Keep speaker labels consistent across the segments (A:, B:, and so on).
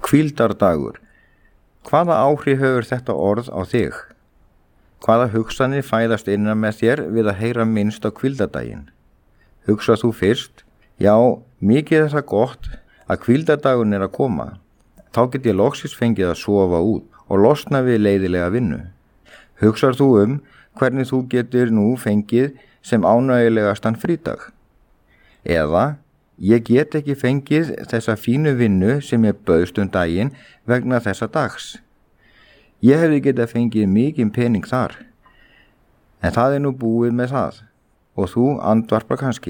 A: Hvíldardagur. Hvaða áhrif hefur þetta orð á þig? Hvaða hugsanir fæðast innan með þér við að heyra minnst á hvíldardaginn? Hugsað þú fyrst, já, mikið er það gott að hvíldardagurinn er að koma. Þá get ég loksins fengið að sofa út og losna við leiðilega vinnu. Hugsar þú hvernig þú getur nú fengið sem ánægjulegastan frídag? Eða, ég get ekki fengið þessa fínu vinnu sem ég bauðst daginn vegna þessa dags. Ég hefði getað fengið mikinn pening þar, en það er nú búið með það og þú andvarpar kannski.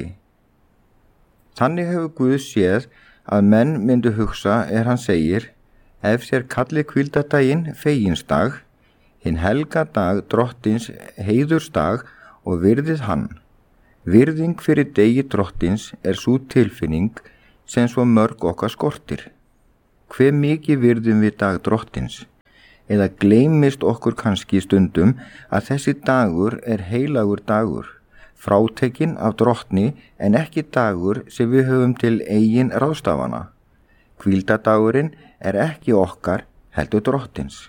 A: Þannig hefur Guð séð að menn myndu hugsa hann segir, ef þér kallið hvíldardaginn feginsdag, hinn helga dag drottins heiðursdag og virðið hann. Virðing fyrir degi drottins er sú tilfinning sem svo mörg okkar skortir. Hve mikið virðum við dag drottins? Eða gleymist okkur kannski stundum að þessi dagur er heilagur dagur, frátekinn af drottni en ekki dagur sem við höfum til eigin ráðstafana. Hvíldardagurinn er ekki okkar heldur drottins.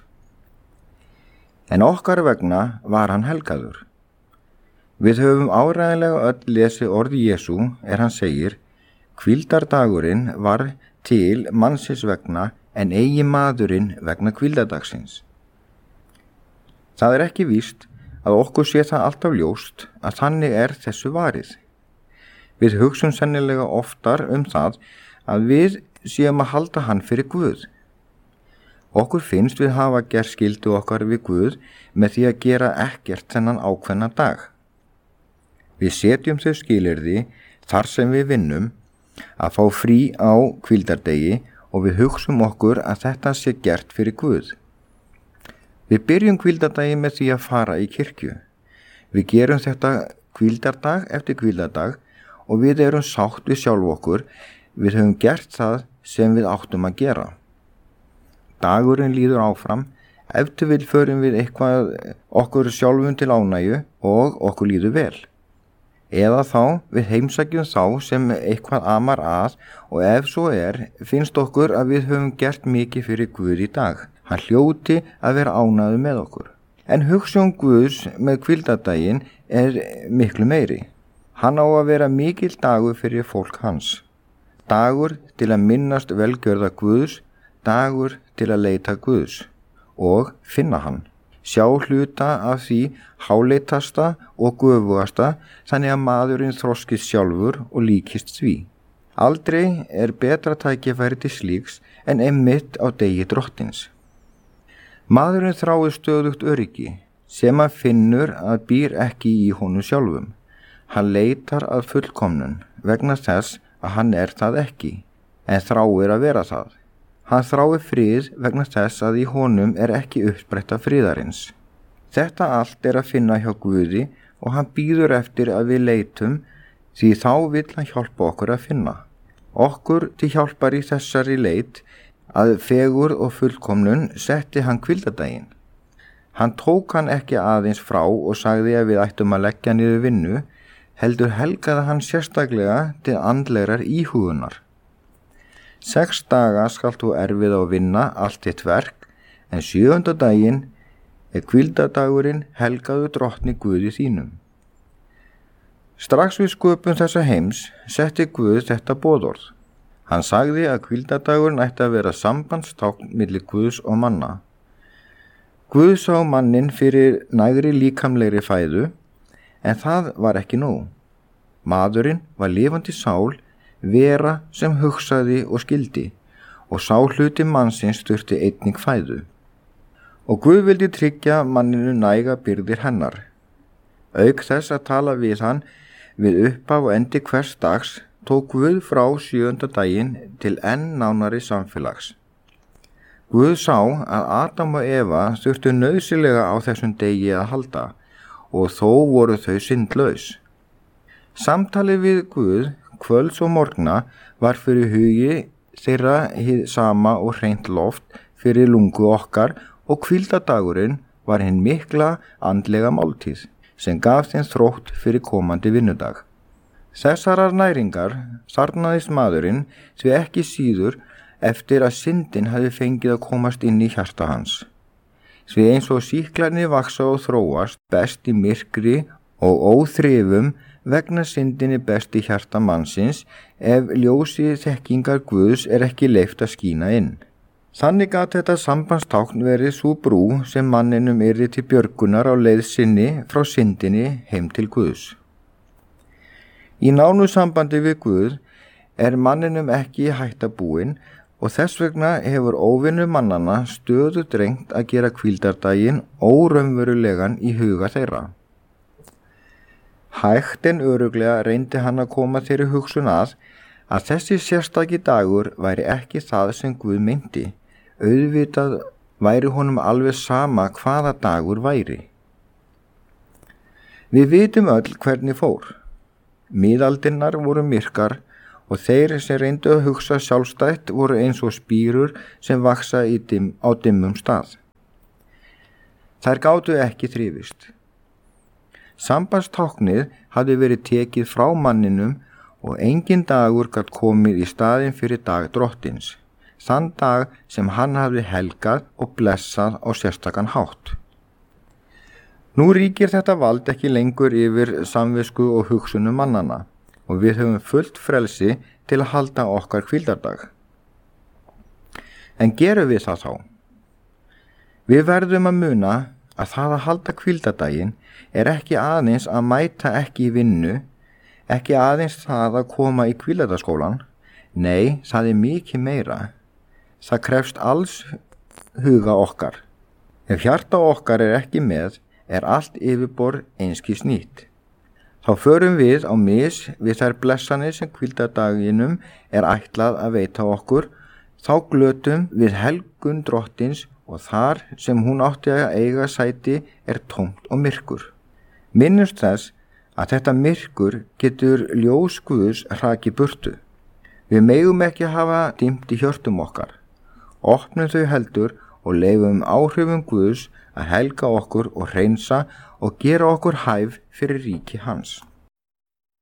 A: En okkar vegna var hann helgaður. Við höfum áreiðanlega öll lesið orði Jesú hann segir, hvíldardagurinn var til mannsins vegna en eigi maðurinn vegna hvíldardagsins. Það er ekki víst að okkur sé það alltaf ljóst að þannig er þessu varið. Við hugsum sennilega oftar það að við séum að halda hann fyrir Guð. Okkur finnst við hafa gert skyldu okkar við Guð með því að gera ekkert þennan ákveðna dag. Við setjum þau skilyrði þar sem við vinnum að fá frí á hvíldardegi og við hugsum okkur að þetta sé gert fyrir Guð. Við byrjum hvíldardagi með því að fara í kirkju. Við gerum þetta hvíldardag eftir hvíldardag og við erum sátt við sjálf okkur. Við höfum gert það sem við áttum að gera. Dagurinn líður áfram, eftir við förum við eitthvað okkur sjálfum til ánægju og okkur líður vel. Eða þá við heimsækjum þá sem eitthvað amar að og ef svo finnst okkur að við höfum gert mikið fyrir Guð í dag. Hann hljóti að vera ánægður með okkur. En hugsjón Guðs með hvíldardaginn miklu meiri. Hann á að vera mikill dagur fyrir fólk hans. Dagur til að minnast velgjörða Guðs, dagur til að leita Guðs og finna hann. Sjá hluta af því háleitasta og göfugasta þannig að maðurinn þroskist sjálfur og líkist því. Aldrei betra tækifæri til slíks en einmitt á degi drottins. Maðurinn þráir stöðugt öryggi sem hann finnur að býr ekki í honum sjálfum. Hann leitar að fullkomnun vegna þess að hann það ekki, en þráir að vera það. Hann þráir frið vegna þess að í honum ekki uppspretta friðarins. Þetta allt að finna hjá Guði og hann bíður eftir að við leitum því þá vill hann hjálpa okkur að finna. Okkur til hjálpar í þessari leit að fegurð og fullkomnun setti hann hvíldardaginn. Hann tók hann ekki aðeins frá og sagði að við ættum að leggja niður vinnu, heldur helgaði hann sérstaklega til andlegrar íhugunar. 6 daga skalt þú erfiða að vinna allt þitt verk, en 7. daginn hvíldardagurinn helgaðu drottni Guði þínum. Strax við sköpun þessa heims setti Guð þetta boðorð. Hann sagði að hvíldardagurinn ætti að vera sambandstákn milli Guðs og manna. Guð sá mannin fyrir nægri líkamlegri fæðu, en það var ekki nóg. Maðurinn var lifandi sál, vera sem hugsaði og skildi og sá hluti mannsins þurfti einnig fæðu. Og Guð vildi tryggja manninu næga byrðir hennar. Auk þess að tala við hann við upphaf og endi hvers dags tók Guð frá 7. daginn til enn nánari samfélags. Guð sá að Adam og Eva þurftu nauðsynlega á þessum degi að halda og þó voru þau syndlaus. Samtalið við Guð kvölds og morgna var fyrir hugi þeirra hið sama og hreint loft fyrir lungu okkar og hvíldardagurinn var hinn mikla andlega máltíð sem gaf þeim þrótt fyrir komandi vinnudag. Þessarar næringar þarnaðist maðurinn því ekki síður eftir að syndin hafi fengið að komast inn í hjarta hans. Því eins og sýklarnir vaksa og þróast best í myrkri og óþrifum vegna syndinni best í hjarta mannsins ef ljósi þekkingar Guðs ekki leyft að skína inn. Þannig gat þetta sambandstákn verið sú brú sem manninum yrði til björgunar á leið sinni frá syndinni heim til Guðs. Í nánu sambandi við Guð manninum ekki hætta búin og þess vegna hefur óvinur mannanna stöðugt reynt að gera hvíldardaginn óraunverulegan í huga þeirra. Hægt en örugglega reyndi hann að koma þeirri hugsun að þessi sérstaki dagur væri ekki það sem Guð meinti. Auðvitað væri honum alveg sama hvaða dagur væri. Við vitum öll hvernig fór. Miðaldirnar voru myrkar og þeir sem reyndu að hugsa sjálfstætt voru eins og spírur sem vaksa á dimmum stað. Þær gátu ekki þrifist. Sambandstáknið hafði verið tekið frá manninum og engin dagur gat komið í staðinn fyrir dag drottins, þann dag sem hann hafði helgað og blessað á sérstakan hátt. Nú ríkir þetta vald ekki lengur yfir samvisku og hugsunum mannanna og við höfum fullt frelsi til að halda okkar hvíldardag. En gerum við það þá? Við verðum að muna að það að halda hvíldardaginn ekki aðeins að mæta ekki í vinnu, ekki aðeins það að koma í hvíldardagsskólan. Nei, það mikið meira. Það krefst alls huga okkar. Ef hjarta okkar ekki með, allt yfirborð einskis nýtt. Þá förum við á mis við þær blessanir sem hvíldardaginum ætlað að veita okkur, þá glötum við helgun drottins og þar sem hún átti að eiga sæti tómt og myrkur. Minnumst þess að þetta myrkur getur ljós Guðs hraki burtu. Við megum ekki hafa dimmt í hjörtum okkar. Opnum þau heldur og leyfum áhrifum Guðs að helga okkur og hreinsa og gera okkur hæf fyrir ríki hans.